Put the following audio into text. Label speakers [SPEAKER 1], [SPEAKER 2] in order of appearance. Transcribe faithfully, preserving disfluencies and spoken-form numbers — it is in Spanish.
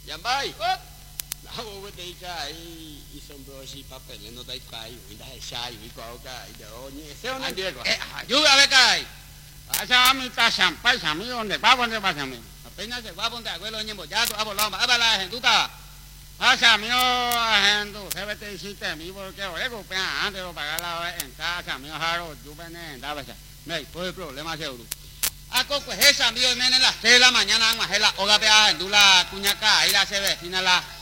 [SPEAKER 1] Yambai. Now over the guy, is some broshy papel, and not like guy, with a shy, we go guy, the only seven Diego.
[SPEAKER 2] You have a guy. Asami Tashampai, Sami on the Babon de Basami. Apenas the Babon that will only Mojato Abolama, Abala, and Duta. Asamio, and do seventy system, you will get a ego pan, and Bagala, and Casamio Haro, Juban, and Davasa. Make Pueblo, Lemaseu. Ako ko hesa mio menela tela mañana mahela ogapea dula kunyaka ila sebe finala